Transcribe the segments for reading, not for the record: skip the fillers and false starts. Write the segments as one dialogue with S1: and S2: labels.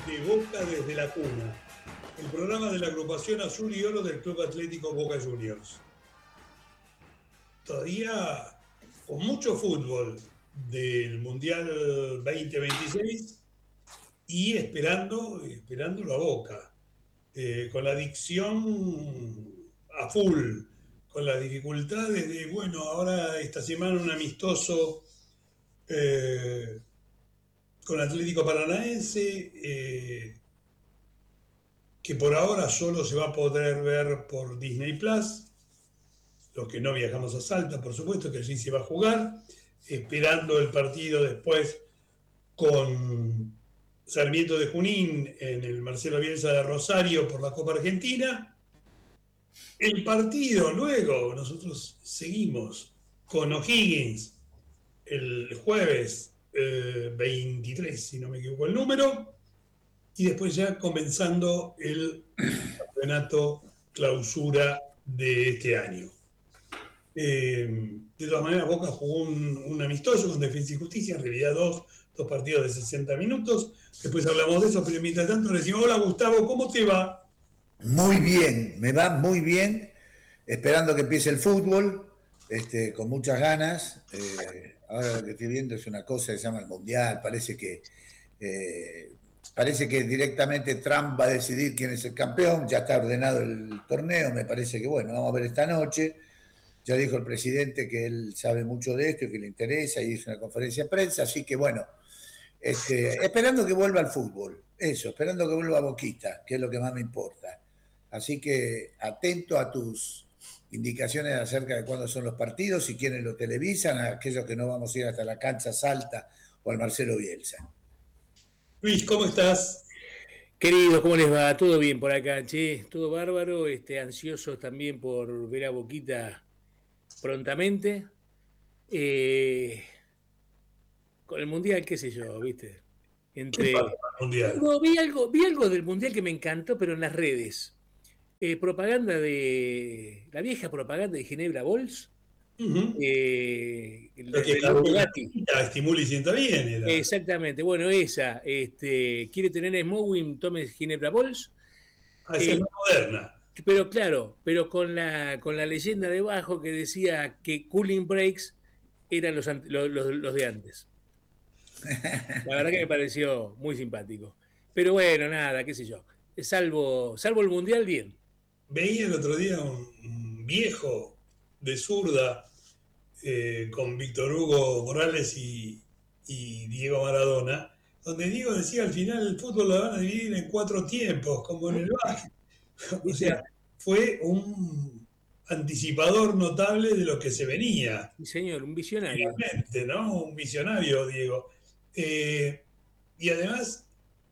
S1: de Boca desde la cuna, el programa de la agrupación Azul y Oro del Club Atlético Boca Juniors. Todavía con mucho fútbol del Mundial 2026 y esperándolo a Boca, con la adicción a full, con las dificultades de, bueno, ahora esta semana un amistoso con Atlético Paranaense, que por ahora solo se va a poder ver por Disney Plus, los que no viajamos a Salta, por supuesto, que allí se va a jugar, esperando el partido después con Sarmiento de Junín en el Marcelo Bielsa de Rosario por la Copa Argentina. El partido luego, nosotros seguimos con O'Higgins el jueves 23, si no me equivoco el número, y después ya comenzando el campeonato clausura de este año. De todas maneras, Boca jugó un amistoso con Defensa y Justicia, en realidad dos partidos de 60 minutos. Después hablamos de eso, pero mientras tanto le decimos: hola Gustavo, ¿cómo te va?
S2: Muy bien, me va muy bien, esperando que empiece el fútbol, con muchas ganas. Ahora lo que estoy viendo es una cosa que se llama el Mundial, parece que directamente Trump va a decidir quién es el campeón, ya está ordenado el torneo, me parece que bueno, vamos a ver esta noche. Ya dijo el presidente que él sabe mucho de esto y que le interesa y hizo una conferencia de prensa, así que bueno, esperando que vuelva al fútbol, eso, esperando que vuelva a Boquita, que es lo que más me importa. Así que atento a tus indicaciones acerca de cuándo son los partidos, si quiénes lo televisan, a aquellos que no vamos a ir hasta la cancha Salta o al Marcelo Bielsa.
S1: Luis, ¿cómo estás?
S3: Queridos, ¿cómo les va? ¿Todo bien por acá? Che, todo bárbaro, ansiosos también por ver a Boquita prontamente. Con el Mundial, qué sé yo, ¿viste?
S1: ¿Qué pasa con el Mundial?
S3: No, vi algo del Mundial que me encantó, pero en las redes. Propaganda la vieja propaganda de Ginebra Bols.
S1: Uh-huh.
S3: El
S1: que la estimula y sienta bien. Era.
S3: Exactamente, bueno, esa. Quiere tener Smowin, tome Ginebra Bols.
S1: Esa es moderna.
S3: Pero claro, pero con la leyenda debajo que decía que Cooling Breaks eran los de antes. La verdad que me pareció muy simpático. Pero bueno, nada, qué sé yo. Salvo el Mundial, bien.
S1: Veía el otro día un viejo de zurda con Víctor Hugo Morales y Diego Maradona, donde Diego decía: al final el fútbol lo van a dividir en 4 tiempos, como en el básquet. O sea, fue un anticipador notable de lo que se venía.
S3: Sí, señor, un visionario.
S1: Realmente, ¿no? Un visionario, Diego. Y además,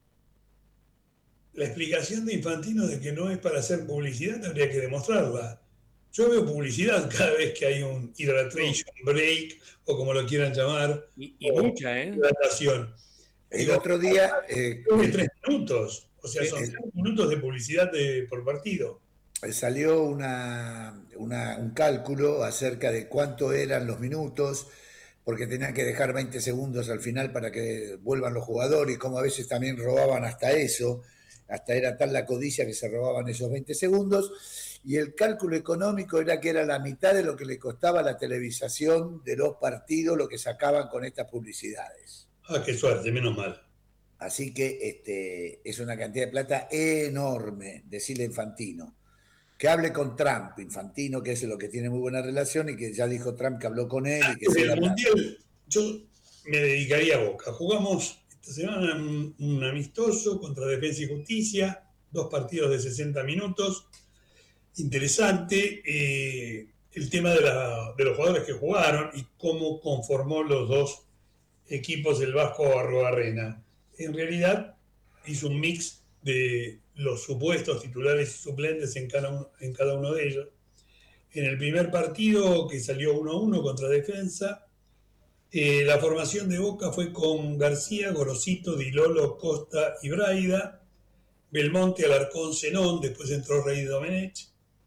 S1: la explicación de Infantino de que no es para hacer publicidad habría que demostrarla. Yo veo publicidad cada vez que hay un hydration break, o como lo quieran llamar.
S3: Y mucha, ¿eh?
S1: Hidratación.
S2: El otro día...
S1: de 3 minutos. O sea, son 3 minutos de publicidad por partido.
S2: Salió un cálculo acerca de cuánto eran los minutos, porque tenían que dejar 20 segundos al final para que vuelvan los jugadores, y como a veces también robaban hasta eso, hasta era tal la codicia que se robaban esos 20 segundos, y el cálculo económico era que era la mitad de lo que le costaba la televisación de los partidos, lo que sacaban con estas publicidades.
S1: Ah, qué suerte, menos mal.
S2: Así que es una cantidad de plata enorme, decirle Infantino. Que hable con Trump, Infantino, que es lo que tiene muy buena relación, y que ya dijo Trump que habló con él. Y que
S1: desde el Mundial yo me dedicaría a Boca. Jugamos esta semana un amistoso contra Defensa y Justicia, 2 partidos de 60 minutos. Interesante el tema de los jugadores que jugaron y cómo conformó los 2 equipos el Vasco Arruabarrena. En realidad hizo un mix de los supuestos titulares y suplentes en cada uno de ellos. En el primer partido, que salió 1-1 contra Defensa, la formación de Boca fue con García, Gorosito, Di Lolo, Costa y Braida, Belmonte, Alarcón, Zenón, después entró Rey Domenech,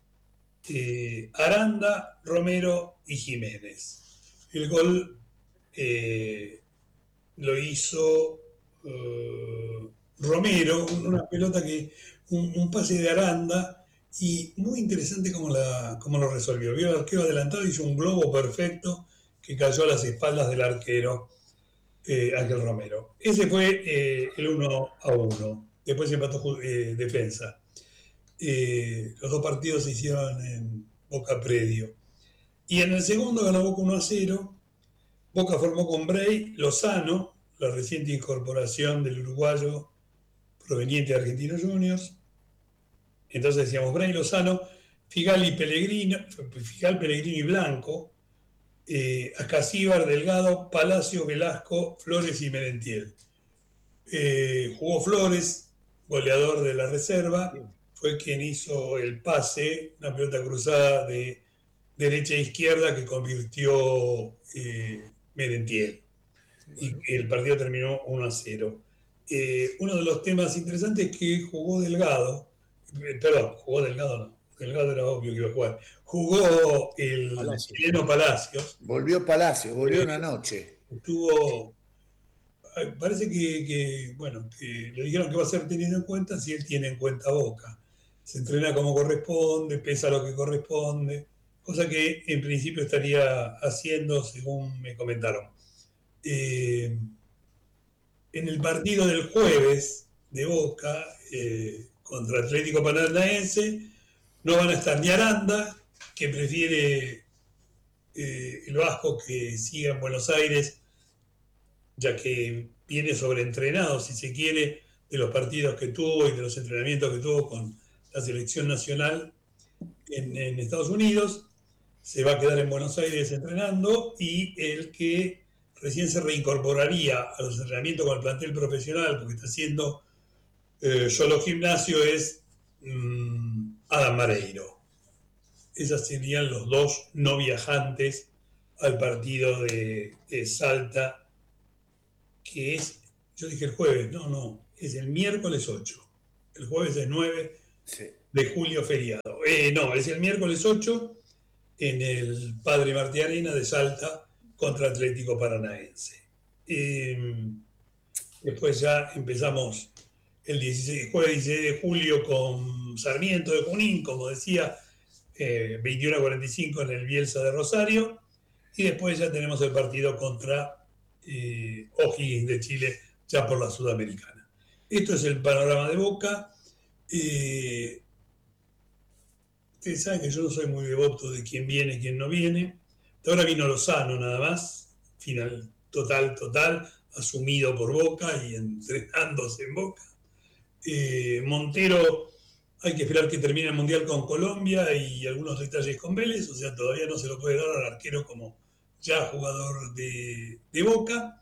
S1: Aranda, Romero y Jiménez. El gol lo hizo Romero, una pelota un pase de Aranda, y muy interesante cómo lo resolvió. Vio al arquero adelantado, hizo un globo perfecto que cayó a las espaldas del arquero Ángel Romero. Ese fue el 1-1. Después empató Defensa. Los dos partidos se hicieron en Boca Predio. Y en el segundo ganó Boca 1-0. Boca formó con Bray, Lozano, la reciente incorporación del uruguayo proveniente de Argentinos Juniors. Entonces decíamos Bray, Lozano, Figal, Pellegrino y Blanco, Ascasíbar, Delgado, Palacio, Velasco, Flores y Merentiel. Jugó Flores, goleador de la reserva, fue quien hizo el pase, una pelota cruzada de derecha a izquierda que convirtió Merentiel. Y el partido terminó 1-0. Uno de los temas interesantes es que jugó Delgado no. Delgado era obvio que iba a jugar. Jugó el chileno Palacios.
S2: Volvió una noche.
S1: Parece que le dijeron que va a ser tenido en cuenta si él tiene en cuenta Boca. Se entrena como corresponde, pesa lo que corresponde, cosa que en principio estaría haciendo según me comentaron. En el partido del jueves de Boca contra Atlético Paranaense no van a estar ni Aranda, que prefiere el Vasco que siga en Buenos Aires, ya que viene sobreentrenado, si se quiere, de los partidos que tuvo y de los entrenamientos que tuvo con la selección nacional en Estados Unidos. Se va a quedar en Buenos Aires entrenando, y el que recién se reincorporaría a los entrenamientos con el plantel profesional, porque está haciendo solo gimnasio, es Adam Mareiro. Esos serían los dos no viajantes al partido de Salta, que es, yo dije el jueves, no, es el miércoles 8. El jueves es 9 de julio, feriado. No, es el miércoles 8 en el Padre Martí Arena de Salta contra Atlético Paranaense. Después ya empezamos el jueves 16 de julio con Sarmiento de Junín, como decía, 21:45 en el Bielsa de Rosario, y después ya tenemos el partido contra O'Higgins de Chile, ya por la Sudamericana. Esto es el panorama de Boca. Ustedes saben que yo no soy muy devoto de quién viene y quién no viene. Hasta ahora vino Lozano nada más, final total, asumido por Boca y entrenándose en Boca. Montero, hay que esperar que termine el Mundial con Colombia y algunos detalles con Vélez, o sea, todavía no se lo puede dar al arquero como ya jugador de Boca.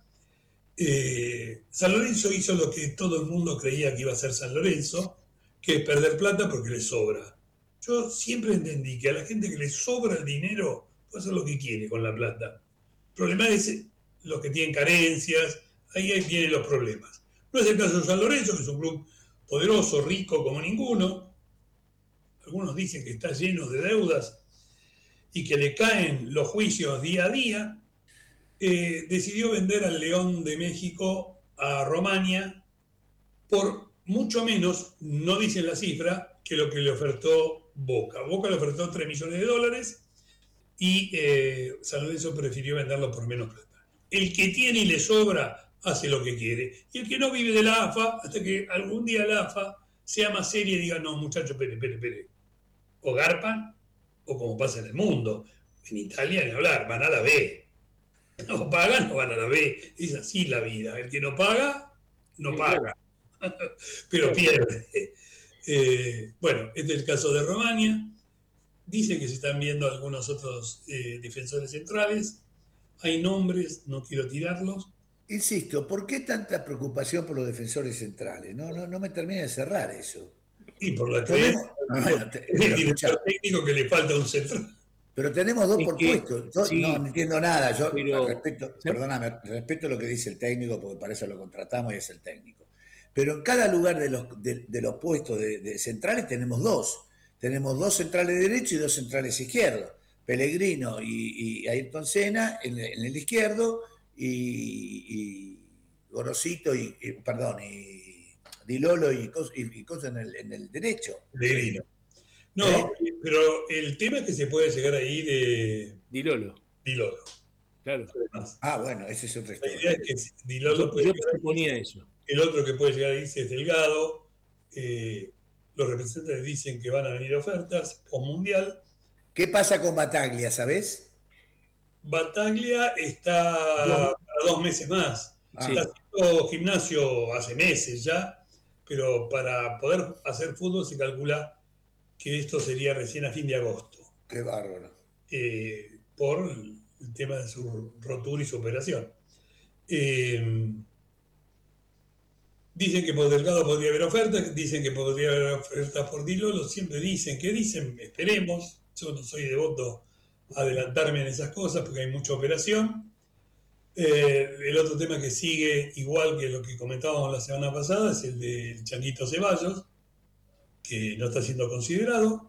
S1: San Lorenzo hizo lo que todo el mundo creía que iba a hacer San Lorenzo, que es perder plata porque le sobra. Yo siempre entendí que a la gente que le sobra el dinero puede hacer lo que quiere con la plata. El problema es los que tienen carencias, ahí vienen los problemas. No es el caso de San Lorenzo, que es un club poderoso, rico como ninguno. Algunos dicen que está lleno de deudas y que le caen los juicios día a día. Decidió vender al León de México a Romania por mucho menos, no dicen la cifra, que lo que le ofertó Boca. Boca le ofertó $3 millones y San Lorenzo prefirió venderlo por menos plata. El que tiene y le sobra hace lo que quiere. Y el que no vive de la AFA, hasta que algún día la AFA sea más seria y diga, no, muchachos, espere. O garpan, o como pasa en el mundo. En Italia, ni hablar, van a la B. No pagan, no van a la B. Es así la vida. El que no paga, no paga. Pero pierde. Bueno, este es el caso de Romania. Dice que se están viendo algunos otros defensores centrales. Hay nombres, no quiero tirarlos.
S2: Insisto, ¿por qué tanta preocupación por los defensores centrales? No me termina de cerrar eso.
S1: Y por la que es el director técnico que le falta un central.
S2: Pero tenemos dos por puesto. Yo
S3: sí,
S2: no entiendo nada. Yo respeto lo que dice el técnico, porque para eso lo contratamos y es el técnico. Pero en cada lugar de los puestos de centrales tenemos dos. Tenemos dos centrales derechos y dos centrales izquierdos. Pellegrino y Ayrton Senna en el izquierdo, y Gorosito y Di Lolo y cosas en el derecho.
S1: Pellegrino. No, pero el tema es que se puede llegar ahí de
S3: Di Lolo.
S1: Di Lolo.
S3: Claro.
S2: Bueno, esa es otra
S1: La
S2: historia.
S1: idea es que Di Lolo puede
S3: Yo
S1: llegar ahí.
S3: suponía eso.
S1: El otro que puede llegar ahí es Delgado. Los representantes dicen que van a venir ofertas post-mundial.
S2: ¿Qué pasa con Bataglia, sabés?
S1: Bataglia está para 2 meses más.
S3: Sí.
S1: Está haciendo gimnasio hace meses ya, pero para poder hacer fútbol se calcula que esto sería recién a fin de agosto.
S2: Qué bárbaro.
S1: Por el tema de su rotura y su operación. Dicen que por Delgado podría haber ofertas, dicen que podría haber ofertas por Di Lolo, siempre dicen, esperemos. Yo no soy devoto a adelantarme en esas cosas porque hay mucha operación. El otro tema que sigue, igual que lo que comentábamos la semana pasada, es el del Changuito Ceballos, que no está siendo considerado,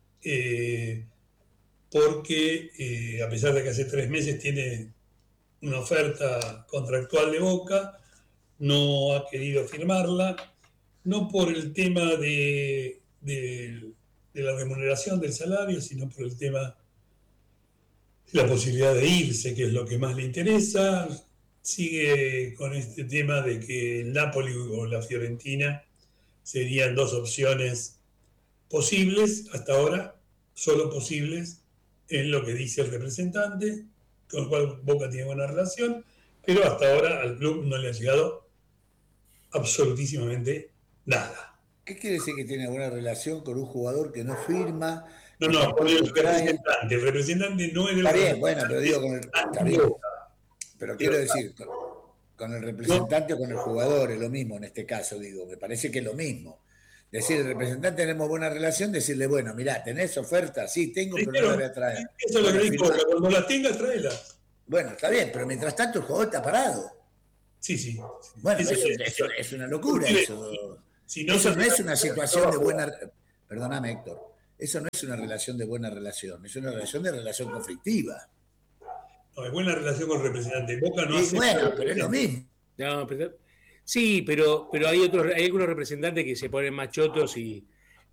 S1: porque a pesar de que hace 3 meses tiene una oferta contractual de Boca, no ha querido firmarla, no por el tema de la remuneración del salario, sino por el tema de la posibilidad de irse, que es lo que más le interesa. Sigue con este tema de que el Napoli o la Fiorentina serían 2 opciones posibles, hasta ahora solo posibles, es lo que dice el representante, con el cual Boca tiene buena relación, pero hasta ahora al club no le ha llegado absolutísimamente nada.
S2: ¿Qué quiere decir que tiene buena relación con un jugador que no firma?
S1: No, con el representante. El representante no es del
S2: Está bien, bueno, pero digo con el... Está bien. Pero quiero decir, con el representante o con el jugador es lo mismo en este caso, digo. Me parece que es lo mismo. Decir, el representante tenemos buena relación, decirle, bueno, mirá, ¿tenés oferta? Sí, tengo, pero no la voy a traer.
S1: Eso es lo que dijo, cuando la tengas, tráela.
S2: Bueno, está bien, pero mientras tanto el jugador está parado.
S1: Sí.
S2: Bueno, eso es una locura eso. Eso no es una situación de buena... Perdóname, Héctor. Eso no es una relación de buena relación, es una relación de relación conflictiva.
S1: No, es buena relación con el representante. Boca no hace...
S2: Bueno, pero es lo mismo.
S3: No, sí, pero hay algunos representantes que se ponen más chotos y,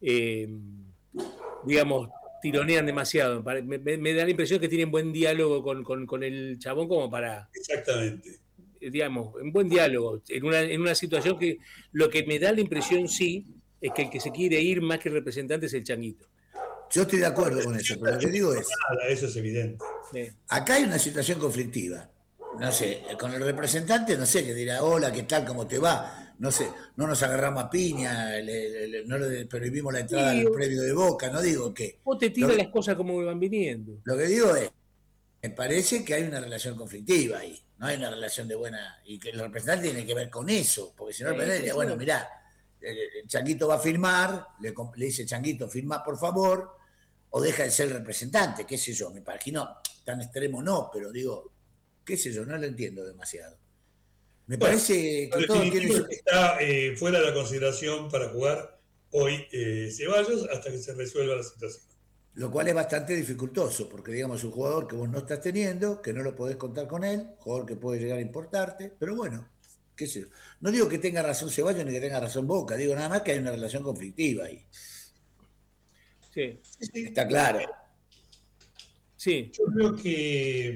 S3: digamos, tironean demasiado. Me da la impresión que tienen buen diálogo con el chabón como para...
S1: Exactamente.
S3: Digamos, un buen diálogo. En una situación que lo que me da la impresión, sí, es que el que se quiere ir más que el representante es el Changuito.
S2: Yo estoy de acuerdo con eso, pero lo que digo es...
S1: Eso es evidente.
S2: Acá hay una situación conflictiva. No sé, con el representante, no sé, que dirá, hola, ¿qué tal? ¿Cómo te va? No sé, no nos agarramos a piña, no le prohibimos la entrada al predio de Boca, no digo que...
S3: O te tiran las cosas como van viniendo.
S2: Lo que digo es, me parece que hay una relación conflictiva ahí, no hay una relación de buena... Y que el representante tiene que ver con eso, porque si no el representante diría, bueno, mirá, el Changuito va a firmar, le dice, Changuito, firma por favor, o deja de ser el representante, qué sé yo, me imagino, tan extremo no, pero digo... qué sé yo, no lo entiendo demasiado. Me parece que todo tiene...
S1: Está fuera de la consideración para jugar hoy Ceballos hasta que se resuelva la situación.
S2: Lo cual es bastante dificultoso, porque digamos, un jugador que vos no estás teniendo, que no lo podés contar con él, jugador que puede llegar a importarte, pero bueno, qué sé yo. No digo que tenga razón Ceballos ni que tenga razón Boca, digo nada más que hay una relación conflictiva ahí.
S3: Sí.
S2: Está claro.
S3: Sí.
S1: Yo creo que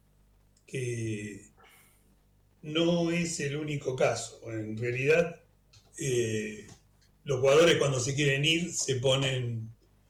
S1: no es el único caso. En realidad, los jugadores cuando se quieren ir se ponen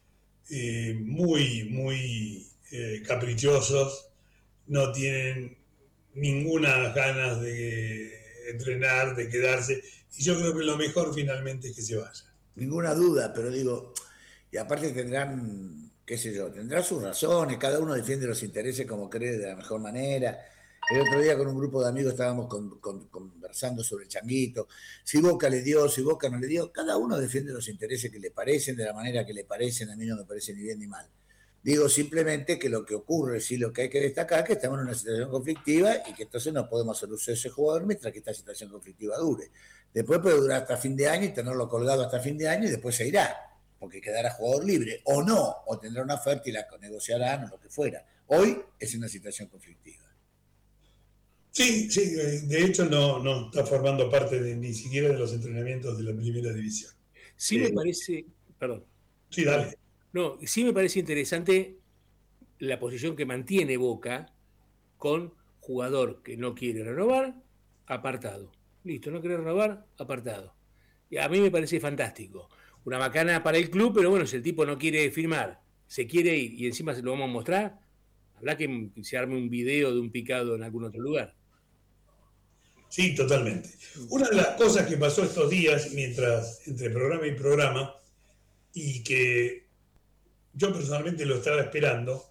S1: muy caprichosos, no tienen ninguna ganas de entrenar, de quedarse, y yo creo que lo mejor finalmente es que se vaya.
S2: Ninguna duda, pero digo, y aparte tendrán, qué sé yo, tendrán sus razones, cada uno defiende los intereses como cree de la mejor manera. El otro día con un grupo de amigos estábamos conversando sobre el Changuito, si Boca le dio, si Boca no le dio, cada uno defiende los intereses que le parecen, de la manera que le parecen, a mí no me parece ni bien ni mal. Digo simplemente que lo que ocurre, sí, lo que hay que destacar es que estamos en una situación conflictiva y que entonces no podemos hacer uso de ese jugador mientras que esta situación conflictiva dure. Después puede durar hasta fin de año y tenerlo colgado hasta fin de año y después se irá, porque quedará jugador libre, o no, o tendrá una oferta y la negociarán o lo que fuera. Hoy es una situación conflictiva.
S1: Sí, sí, de hecho no está formando parte ni siquiera de los entrenamientos de la primera división.
S3: Sí me parece, perdón,
S1: Sí,
S3: perdón.
S1: dale.
S3: No, sí me parece interesante la posición que mantiene Boca con jugador que no quiere renovar, apartado. Listo, no quiere renovar, apartado. Y a mí me parece fantástico. Una macana para el club, pero bueno, si el tipo no quiere firmar, se quiere ir y encima se lo vamos a mostrar, habrá que se arme un video de un picado en algún otro lugar.
S1: Sí, totalmente. Una de las cosas que pasó estos días, mientras entre programa y programa, y que yo personalmente lo estaba esperando,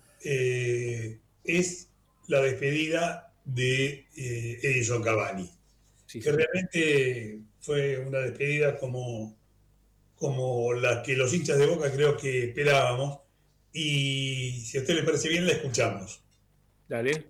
S1: es la despedida de Edison Cavani,
S3: Sí,
S1: que
S3: sí.
S1: realmente fue una despedida como la que los hinchas de Boca creo que esperábamos, y si a usted le parece bien, la escuchamos.
S3: Dale.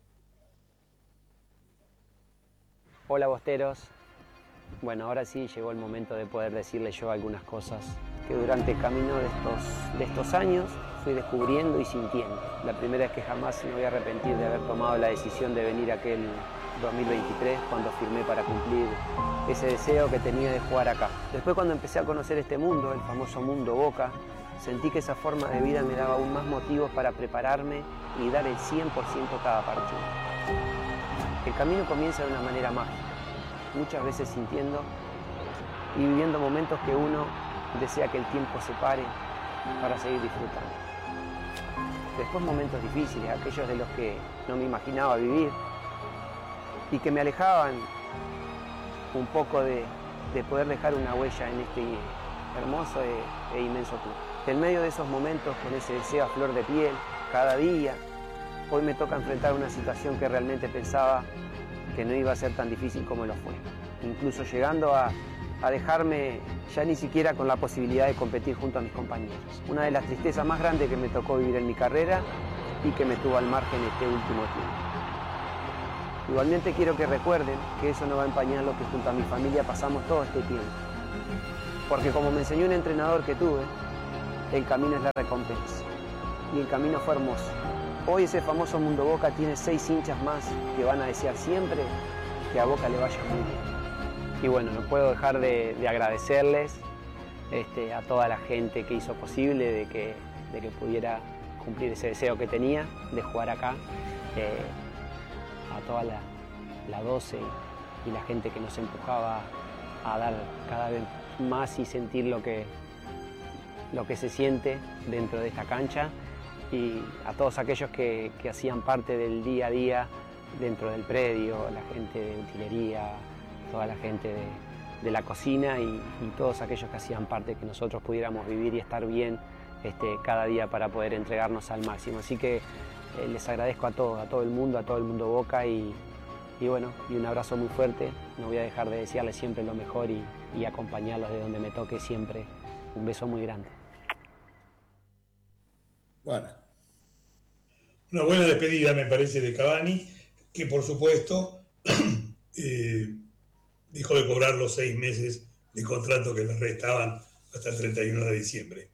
S4: Hola Bosteros. Bueno, ahora sí llegó el momento de poder decirles yo algunas cosas que durante el camino de estos años fui descubriendo y sintiendo. La primera es que jamás me voy a arrepentir de haber tomado la decisión de venir aquel 2023 cuando firmé para cumplir ese deseo que tenía de jugar acá. Después, cuando empecé a conocer este mundo, el famoso mundo Boca, sentí que esa forma de vida me daba aún más motivos para prepararme y dar el 100% cada partido. El camino comienza de una manera mágica, muchas veces sintiendo y viviendo momentos que uno desea que el tiempo se pare para seguir disfrutando. Después momentos difíciles, aquellos de los que no me imaginaba vivir y que me alejaban un poco de poder dejar una huella en este hermoso e inmenso club. En medio de esos momentos, con ese deseo a flor de piel, cada día, hoy me toca enfrentar una situación que realmente pensaba que no iba a ser tan difícil como lo fue. Incluso llegando a dejarme ya ni siquiera con la posibilidad de competir junto a mis compañeros. Una de las tristezas más grandes que me tocó vivir en mi carrera y que me tuvo al margen este último tiempo. Igualmente quiero que recuerden que eso no va a empañar lo que junto a mi familia pasamos todo este tiempo. Porque como me enseñó un entrenador que tuve, el camino es la recompensa. Y el camino fue hermoso. Hoy ese famoso Mundo Boca tiene 6 hinchas más que van a desear siempre que a Boca le vaya muy bien. Y bueno, no puedo dejar de agradecerles a toda la gente que hizo posible de que pudiera cumplir ese deseo que tenía de jugar acá, a toda la 12 y la gente que nos empujaba a dar cada vez más y sentir lo que se siente dentro de esta cancha, y a todos aquellos que hacían parte del día a día dentro del predio, la gente de utilería, toda la gente de la cocina y todos aquellos que hacían parte que nosotros pudiéramos vivir y estar bien cada día para poder entregarnos al máximo. Así que les agradezco a todo el mundo Boca y bueno, y un abrazo muy fuerte. No voy a dejar de desearles siempre lo mejor y acompañarlos de donde me toque siempre. Un beso muy grande.
S2: Bueno,
S1: Una buena despedida, me parece, de Cavani, que por supuesto dejó de cobrar los 6 meses de contrato que le restaban hasta el 31 de diciembre.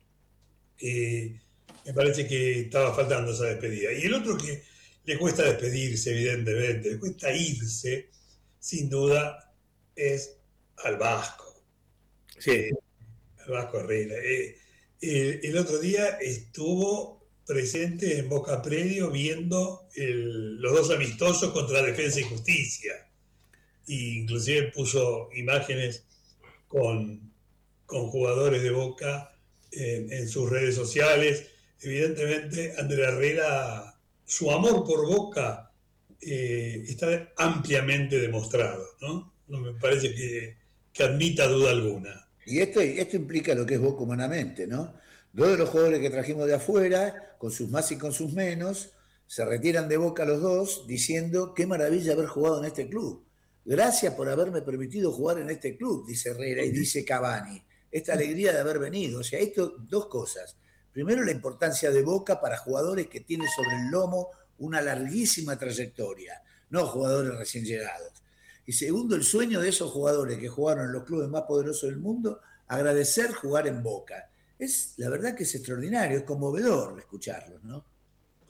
S1: Me parece que estaba faltando esa despedida. Y el otro que le cuesta despedirse, evidentemente, le cuesta irse, sin duda, es al Vasco.
S3: Sí.
S1: Al Vasco Herrera. El otro día estuvo presente en Boca Predio viendo los 2 amistosos contra Defensa y Justicia. E inclusive puso imágenes con jugadores de Boca en sus redes sociales. Evidentemente, Andrea Herrera, su amor por Boca está ampliamente demostrado, ¿no? No me parece que admita duda alguna.
S2: y esto implica lo que es Boca humanamente, ¿no? 2 de los jugadores que trajimos de afuera, con sus más y con sus menos, se retiran de Boca los 2 diciendo qué maravilla haber jugado en este club. Gracias por haberme permitido jugar en este club, dice Herrera y dice Cavani. Esta alegría de haber venido. O sea, esto, 2 cosas. Primero, la importancia de Boca para jugadores que tienen sobre el lomo una larguísima trayectoria, no jugadores recién llegados. Y segundo, el sueño de esos jugadores que jugaron en los clubes más poderosos del mundo, agradecer jugar en Boca. La verdad que es extraordinario, es conmovedor escucharlos, ¿no?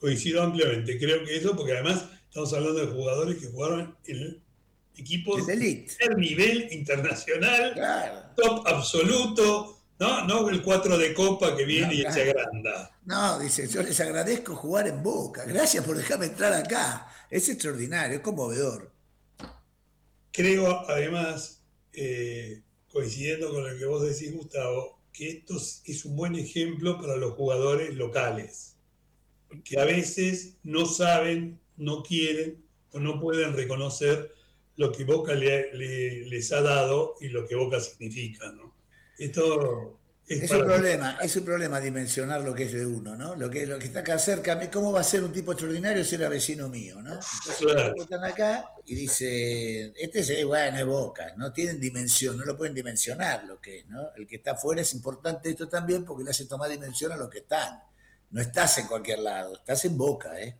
S1: Coincido ampliamente. Creo que eso, porque además estamos hablando de jugadores que jugaron en equipos
S2: de elite,
S1: de nivel internacional,
S2: claro.
S1: top absoluto, no el 4 de copa que viene y se agranda.
S2: No, dice, yo les agradezco jugar en Boca. Gracias por dejarme entrar acá. Es extraordinario, es conmovedor.
S1: Creo, además, coincidiendo con lo que vos decís, Gustavo, que esto es un buen ejemplo para los jugadores locales, que a veces no saben, no quieren o no pueden reconocer lo que Boca les ha dado y lo que Boca significa, ¿no? Esto
S2: es un problema dimensionar lo que es de uno, ¿no? Lo que está acá cerca, ¿cómo va a ser un tipo extraordinario si era vecino mío, ¿no? Entonces
S1: claro.
S2: están acá y dice, bueno, es Boca, no tienen dimensión, no lo pueden dimensionar lo que es, ¿no? El que está afuera es importante esto también porque le hace tomar dimensión a los que están. No estás en cualquier lado, estás en Boca, ¿eh?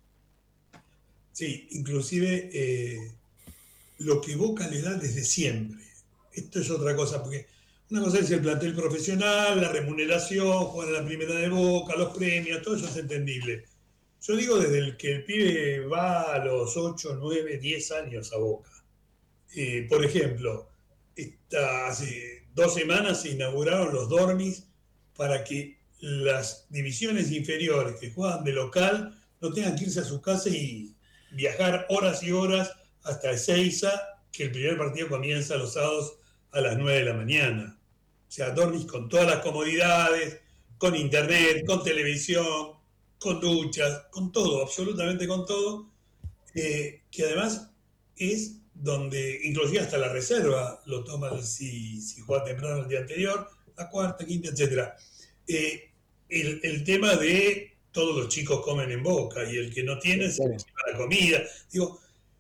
S1: Sí, inclusive lo que Boca le da desde siempre. Esto es otra cosa, porque una cosa es el plantel profesional, la remuneración, jugar en la primera de Boca, los premios, todo eso es entendible. Yo digo desde el que el pibe va a los 8, 9, 10 años a Boca. Por ejemplo, hace 2 semanas se inauguraron los dormis para que las divisiones inferiores que juegan de local no tengan que irse a su casa y viajar horas y horas hasta Ezeiza, que el primer partido comienza los sábados a las 9 de la mañana. O sea, dormís con todas las comodidades, con internet, con televisión, con duchas, con todo, absolutamente con todo, que además es donde, inclusive hasta la reserva, lo toman si juega temprano el día anterior, la cuarta, quinta, etc. El tema de todos los chicos comen en Boca y el que no tiene se lleva la comida. Digo,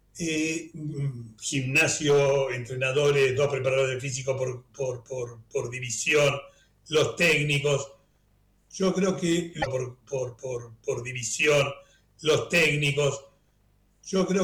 S1: gimnasio, entrenadores, 2 preparadores físicos por división, los técnicos. Yo creo que por división, los técnicos, yo creo